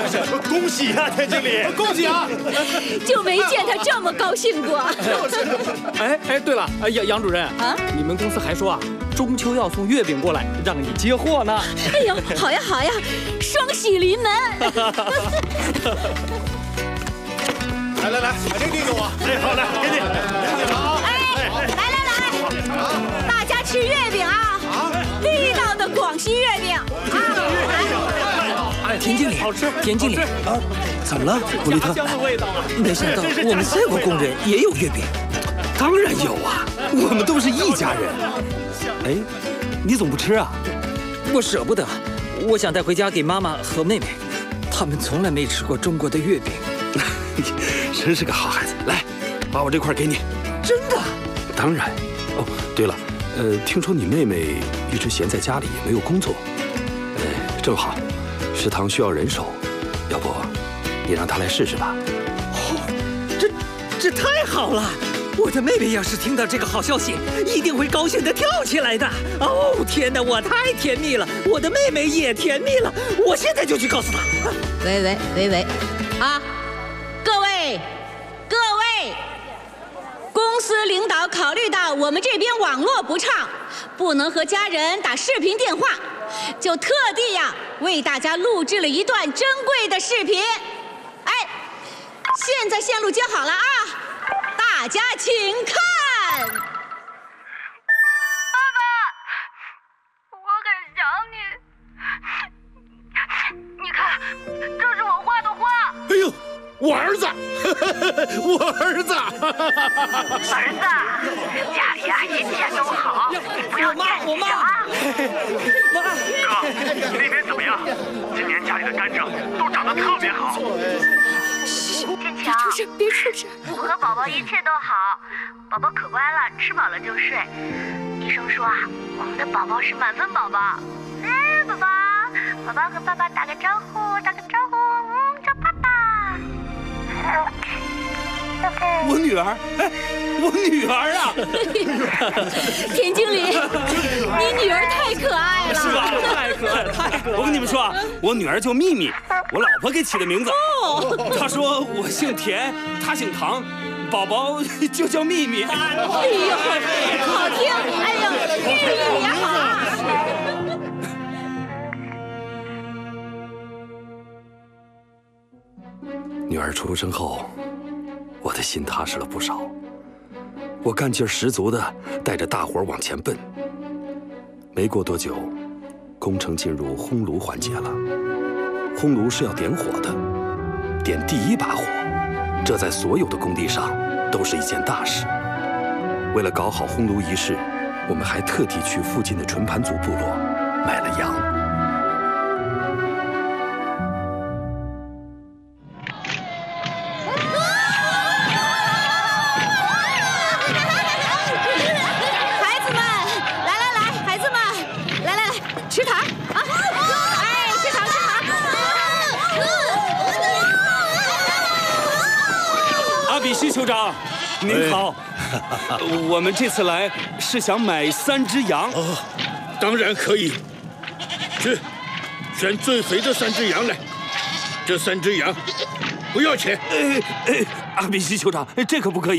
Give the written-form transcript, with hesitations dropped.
恭喜啊，田经理， 恭喜啊！ 就没见他这么高兴过。 哎，对了，杨主任啊，你们公司还说啊，中秋要送月饼过来，让你接货呢。 哎呦，好呀好呀，双喜临门。 来，把这个递给我。 哎，好嘞，给你。 来，大家吃月饼啊！地道的广西月饼啊！ 哎，田经理， 好吃， 田经理啊，怎么了，普利特？ 家乡的味道啊！ 没想到我们3个工人也有月饼。当然有啊，我们都是一家人。哎，你总不吃啊？我舍不得，我想带回家给妈妈和妹妹，他们从来没吃过中国的月饼。 真是个好孩子，来，把我这块给你。 真的？ 当然。哦，对了，听说你妹妹一直闲在家里，没有工作。正好，食堂需要人手，要不你让她来试试吧？ 哦，这太好了！我的妹妹要是听到这个好消息，一定会高兴得跳起来的。哦，天哪，我太甜蜜了，我的妹妹也甜蜜了，我现在就去告诉她。 喂，啊，各位，公司领导考虑到我们这边网络不畅，不能和家人打视频电话，就特地呀为大家录制了一段珍贵的视频。哎，现在线路接好了啊，大家请看。 爸爸，我很想你。你看，这是我画的画。 哎呦，我儿子，我儿子。 儿子，家里啊一切都好，不要惦记着啊。 哥，那边怎么样？今年家里的甘蔗都长得特别好。 坚强， 别出声。 我和宝宝一切都好，宝宝可乖了，吃饱了就睡。医生说啊，我们的宝宝是满分宝宝。哎，宝宝和爸爸打个招呼，叫爸爸。 我女儿，哎，我女儿啊！ 田经理，你女儿太可爱了， 是吧？太可爱了！我跟你们说啊，我女儿叫秘密，我老婆给起的名字。哦，她说我姓田，她姓唐，宝宝就叫秘密。 哎呦，好听！哎呦，寓意也好啊。 女儿出生后，我的心踏实了不少。我干劲十足地带着大伙儿往前奔。没过多久，工程进入烘炉环节了。烘炉是要点火的，点第一把火，这在所有的工地上都是一件大事。为了搞好烘炉仪式，我们还特地去附近的纯盘族部落买了羊。 吃糖啊！哎，吃糖！ 阿比西酋长，您好。我们这次来是想买3只羊。 哦，当然可以。去，选最肥的3只羊来。这3只羊不要钱。 阿比西酋长，这可不可以？